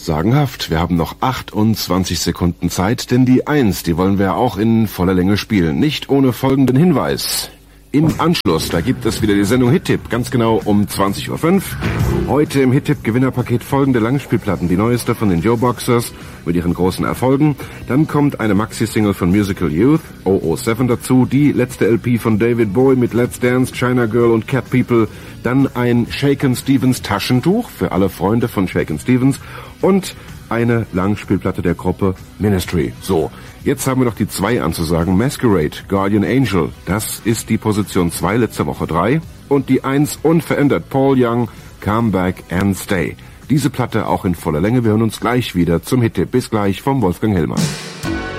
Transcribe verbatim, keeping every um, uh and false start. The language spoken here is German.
Sagenhaft, wir haben noch achtundzwanzig Sekunden Zeit, denn die Eins, die wollen wir auch in voller Länge spielen. Nicht ohne folgenden Hinweis. Im Anschluss, da gibt es wieder die Sendung Hit-Tipp, ganz genau um zwanzig Uhr fünf. Heute im Hit-Tipp-Gewinnerpaket folgende Langspielplatten. Die neueste von den Joe Boxers mit ihren großen Erfolgen. Dann kommt eine Maxi-Single von Musical Youth, double oh seven dazu. Die letzte L P von David Bowie mit Let's Dance, China Girl und Cat People. Dann ein Shakin' Stevens Taschentuch für alle Freunde von Shakin' Stevens. Und eine Langspielplatte der Gruppe Ministry. So, jetzt haben wir noch die zwei anzusagen. Masquerade, Guardian Angel, das ist die Position zwei, letzte Woche drei. Und die eins unverändert, Paul Young, Come Back and Stay. Diese Platte auch in voller Länge. Wir hören uns gleich wieder zum Hit-Tipp. Bis gleich vom Wolfgang Hellmann.